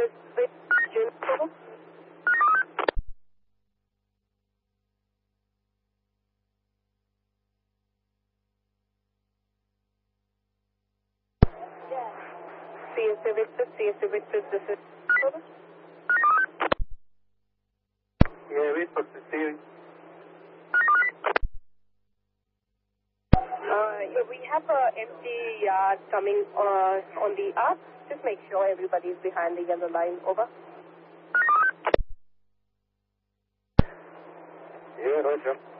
CSA Victor, this is... Yeah, wait for receiving. Yeah, we have a empty yard coming on the up. Just make sure everybody's behind the yellow line. Over. Yeah, Roger.